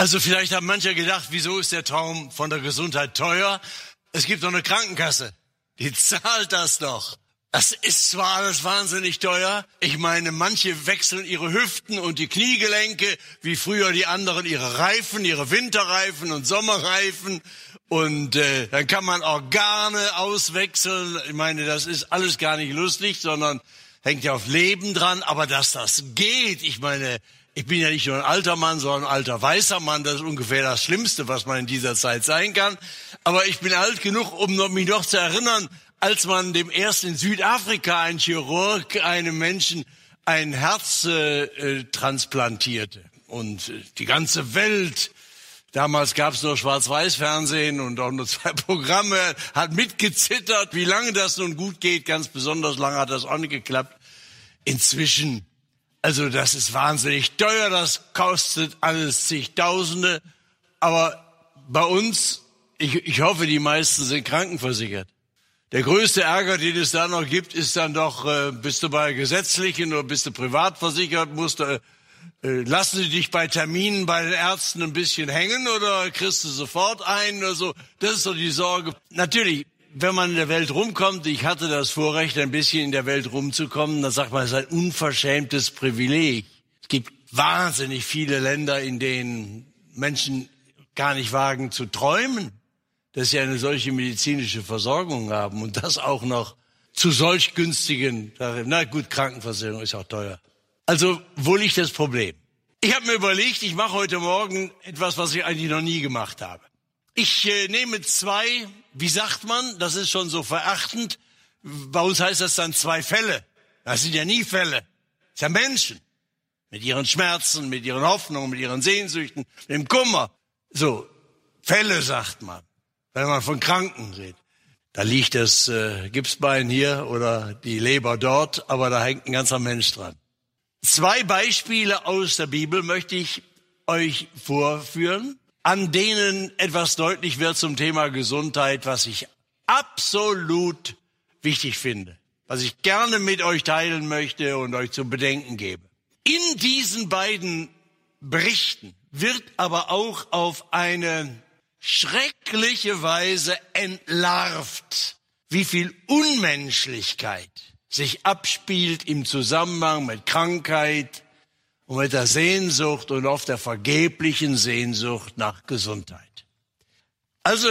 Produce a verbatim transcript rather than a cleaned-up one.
Also vielleicht haben manche gedacht, wieso ist der Traum von der Gesundheit teuer? Es gibt doch eine Krankenkasse, die zahlt das doch. Das ist zwar alles wahnsinnig teuer. Ich meine, manche wechseln ihre Hüften und die Kniegelenke, wie früher die anderen ihre Reifen, ihre Winterreifen und Sommerreifen. Und äh, dann kann man Organe auswechseln. Ich meine, das ist alles gar nicht lustig, sondern hängt ja auf Leben dran. Aber dass das geht, ich meine, ich bin ja nicht nur ein alter Mann, sondern ein alter weißer Mann. Das ist ungefähr das Schlimmste, was man in dieser Zeit sein kann. Aber ich bin alt genug, um mich noch zu erinnern, als man dem ersten in Südafrika, ein Chirurg, einem Menschen ein Herz äh, transplantierte. Und äh, die ganze Welt, damals gab es nur Schwarz-Weiß-Fernsehen und auch nur zwei Programme, hat mitgezittert, wie lange das nun gut geht. Ganz besonders lange hat das auch nicht geklappt. Inzwischen, also das ist wahnsinnig teuer, das kostet alles zigtausende. Aber bei uns, ich, ich hoffe, die meisten sind krankenversichert. Der größte Ärger, den es da noch gibt, ist dann doch, äh, bist du bei gesetzlichen oder bist du privat versichert, musst du, äh, lassen sie dich bei Terminen bei den Ärzten ein bisschen hängen oder kriegst du sofort ein oder so. Das ist so die Sorge. Natürlich, wenn man in der Welt rumkommt, ich hatte das Vorrecht, ein bisschen in der Welt rumzukommen, dann sagt man, es ist ein unverschämtes Privileg. Es gibt wahnsinnig viele Länder, in denen Menschen gar nicht wagen zu träumen, dass sie eine solche medizinische Versorgung haben und das auch noch zu solch günstigen, na gut, Krankenversicherung ist auch teuer. Also, wo liegt das Problem? Ich habe mir überlegt, ich mache heute Morgen etwas, was ich eigentlich noch nie gemacht habe. Ich äh, nehme zwei, wie sagt man, das ist schon so verachtend, bei uns heißt das dann zwei Fälle. Das sind ja nie Fälle, das sind ja Menschen mit ihren Schmerzen, mit ihren Hoffnungen, mit ihren Sehnsüchten, mit dem Kummer. So, Fälle sagt man. Wenn man von Kranken redet, da liegt das äh, Gipsbein hier oder die Leber dort, aber da hängt ein ganzer Mensch dran. Zwei Beispiele aus der Bibel möchte ich euch vorführen, an denen etwas deutlich wird zum Thema Gesundheit, was ich absolut wichtig finde, was ich gerne mit euch teilen möchte und euch zu bedenken gebe. In diesen beiden Berichten wird aber auch auf eine schreckliche Weise entlarvt, wie viel Unmenschlichkeit sich abspielt im Zusammenhang mit Krankheit und mit der Sehnsucht und oft der vergeblichen Sehnsucht nach Gesundheit. Also